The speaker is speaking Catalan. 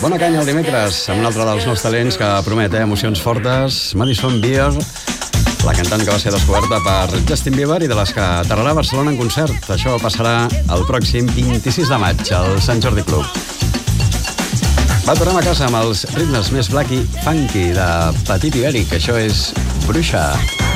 Bona canya el dimecres, amb un altre dels nous talents que promet emocions fortes. Madison Beer, la cantant que va ser descoberta per Justin Bieber i de les que aterrarà a Barcelona en concert. Això passarà el pròxim 26 de maig al Sant Jordi Club. Va tornar a casa amb els ritmes més black i funky de Petit Ibèric. Això és Bruixa.